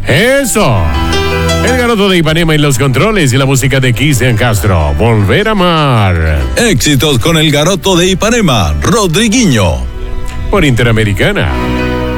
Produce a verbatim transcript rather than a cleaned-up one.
Eso. El Garoto de Ipanema en los controles y la música de Cristian Castro. Volver a amar. Éxitos con el Garoto de Ipanema, Rodriguinho. Por Interamericana.